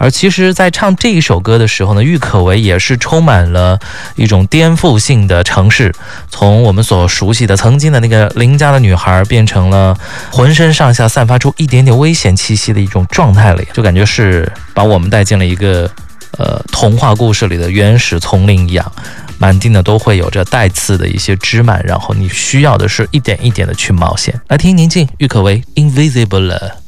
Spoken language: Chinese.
而其实在唱这一首歌的时候呢，郁可唯也是充满了一种颠覆性的尝试，从我们所熟悉的曾经的那个邻家的女孩，变成了浑身上下散发出一点点危险气息的一种状态里，就感觉是把我们带进了一个童话故事里的原始丛林一样，满地呢都会有着带刺的一些枝蔓，然后你需要的是一点一点的去冒险。来听宁静，郁可唯 Invisible。